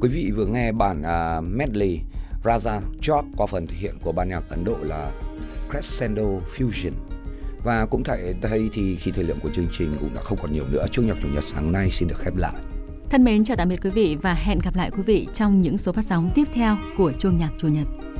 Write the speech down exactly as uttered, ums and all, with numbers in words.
Quý vị vừa nghe bản uh, medley Raja Chok qua phần thể hiện của ban nhạc Ấn Độ là Crescendo Fusion. Và cũng tại đây thì khi thời lượng của chương trình cũng đã không còn nhiều nữa. Chuông nhạc chủ nhật sáng nay xin được khép lại. Thân mến chào tạm biệt quý vị và hẹn gặp lại quý vị trong những số phát sóng tiếp theo của Chuông nhạc chủ nhật.